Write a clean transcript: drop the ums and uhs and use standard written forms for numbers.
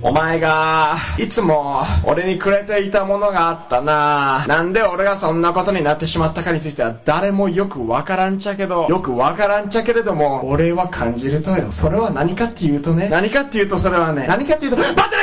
お前がいつも俺にくれていたものがあったな。なんで俺がそんなことになってしまったかについては誰もよくわからんちゃけれども俺は感じるとよ。それは何かっていうとそれはね、バトル